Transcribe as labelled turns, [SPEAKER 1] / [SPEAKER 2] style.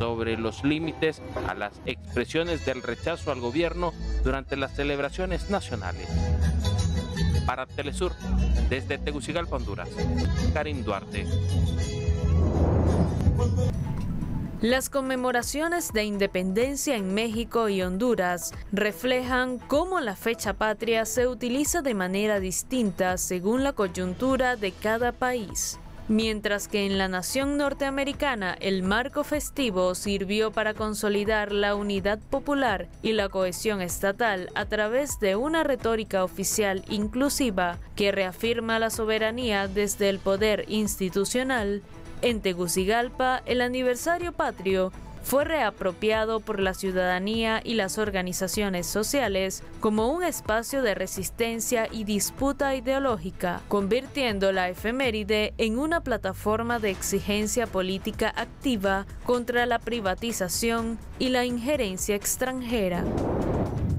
[SPEAKER 1] sobre los límites a las expresiones del rechazo al gobierno durante las celebraciones nacionales. Para Telesur, desde Tegucigalpa, Honduras, Karim Duarte.
[SPEAKER 2] Las conmemoraciones de independencia en México y Honduras reflejan cómo la fecha patria se utiliza de manera distinta según la coyuntura de cada país. Mientras que en la nación norteamericana el marco festivo sirvió para consolidar la unidad popular y la cohesión estatal a través de una retórica oficial inclusiva que reafirma la soberanía desde el poder institucional, en Tegucigalpa el aniversario patrio fue reapropiado por la ciudadanía y las organizaciones sociales como un espacio de resistencia y disputa ideológica, convirtiendo la efeméride en una plataforma de exigencia política activa contra la privatización y la injerencia extranjera.